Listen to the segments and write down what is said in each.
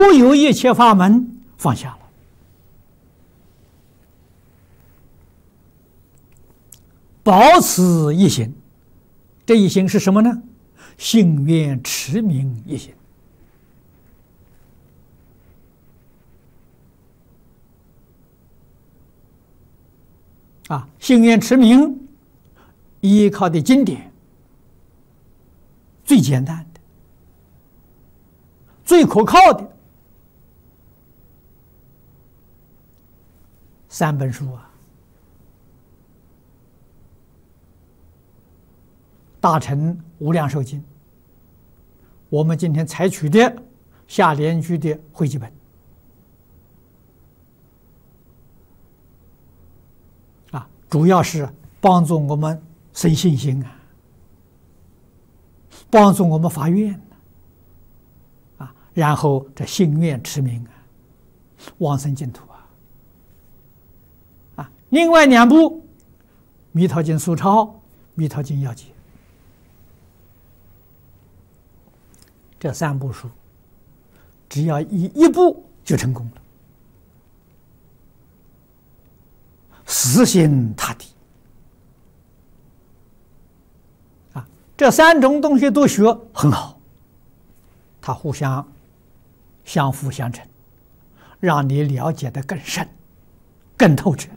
所有一切法门放下了，保持一心。这一心是什么呢？信愿持名一心。信愿持名依靠的经典最简单的、最可靠的3本书大乘无量寿经，我们今天采取的下联居的汇集本主要是帮助我们生信心帮助我们发愿然后这信愿持名往生净土另外2部《弥陀经疏钞》《弥陀经要解》，这3部书只要一部就成功了，死心塌地这3种东西都学很好，它互相相辅相成，让你了解得更深、更透彻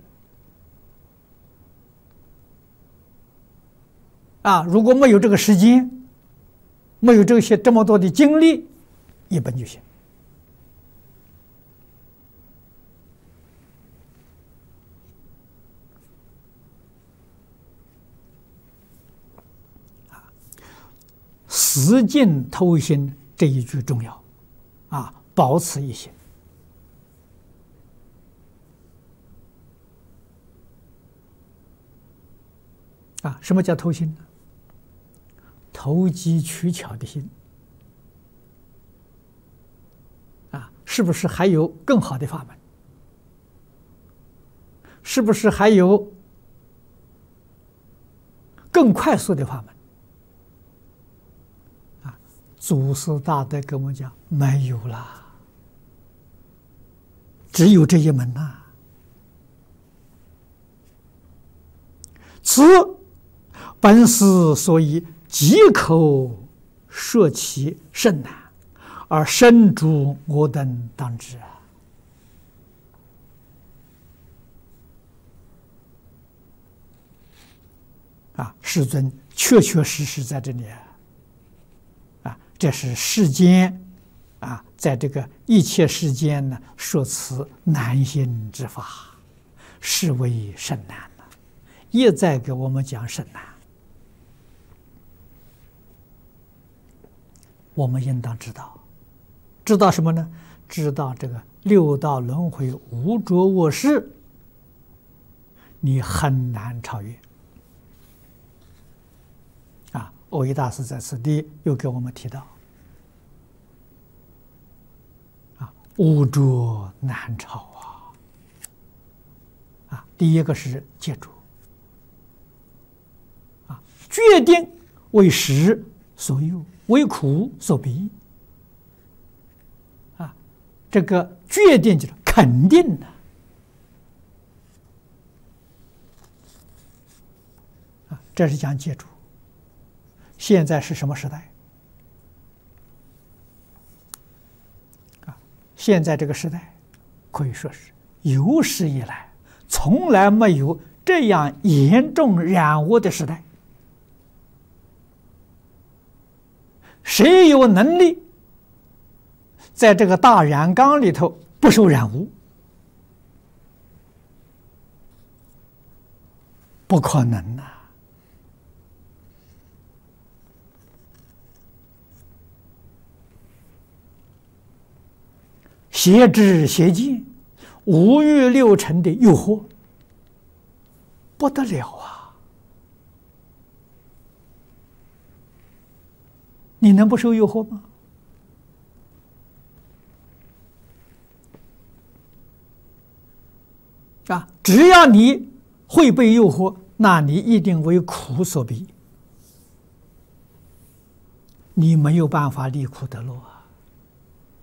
如果没有这个时间，没有这么多的精力，一本就行死尽偷心这一句重要保持一心什么叫偷心呢？投机取巧的心是不是还有更好的法门？是不是还有更快速的法门？祖师大德跟我们讲，没有啦，只有这一门此本是所以即口说其甚难，而深诸我等当知世尊确确实实在这里这是世间在这个一切世间呢，说此难行之法，是为甚难一再给我们讲甚难。我们应当知道什么呢？知道这个六道轮回无着我事，你很难超越蕅益大师在此地又给我们提到无着难超第一个是戒着决定为实所有，为苦所逼这个决定就是肯定的这是讲戒着。现在是什么时代现在这个时代可以说是有史以来从来没有这样严重染污的时代。谁有能力在这个大染缸里头不受染污？不可能邪知邪见，五欲六尘的诱惑，不得了你能不受诱惑吗？只要你会被诱惑，那你一定为苦所逼，你没有办法离苦得乐